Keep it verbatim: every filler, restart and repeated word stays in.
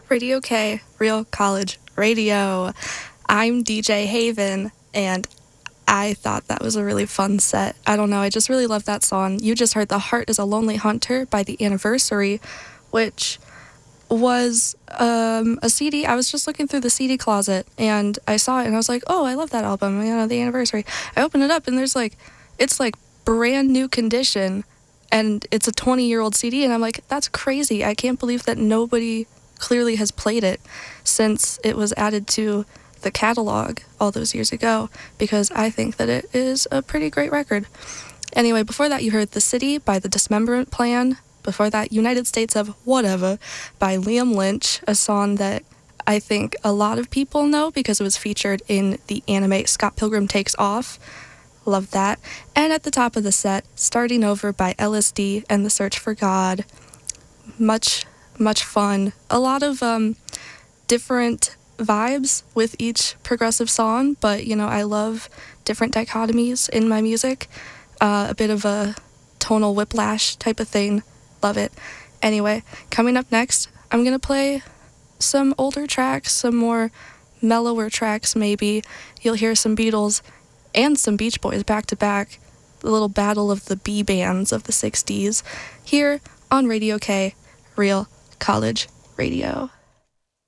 Radio K, Real College Radio. I'm D J Haven, and I thought that was a really fun set. I don't know, I just really love that song. You just heard The Heart is a Lonely Hunter by The Anniversary, which was um, a C D. I was just looking through the C D closet, and I saw it, and I was like, oh, I love that album, you know, The Anniversary. I opened it up, and there's like, it's like brand new condition, and it's a twenty-year-old C D, and I'm like, that's crazy. I can't believe that nobody clearly has played it since it was added to the catalog all those years ago, because I think that it is a pretty great record. Anyway, before that you heard The City by The Dismemberment Plan. Before that, United States of Whatever by Liam Lynch, a song that I think a lot of people know because it was featured in the anime Scott Pilgrim Takes Off. Love that. And at the top of the set, Starting Over by L S D and The Search for God. Much much fun. A lot of um, different vibes with each progressive song, but, you know, I love different dichotomies in my music. Uh, a bit of a tonal whiplash type of thing. Love it. Anyway, coming up next, I'm going to play some older tracks, some more mellower tracks maybe. You'll hear some Beatles and some Beach Boys back to back. The little battle of the B bands of the sixties here on Radio K, Real College Radio.